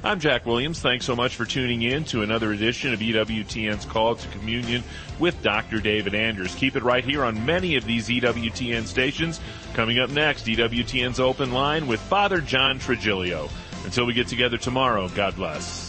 I'm Jack Williams. Thanks so much for tuning in to another edition of EWTN's Call to Communion with Dr. David Anders. Keep it right here on many of these EWTN stations. Coming up next, EWTN's Open Line with Father John Trigilio. Until we get together tomorrow, God bless.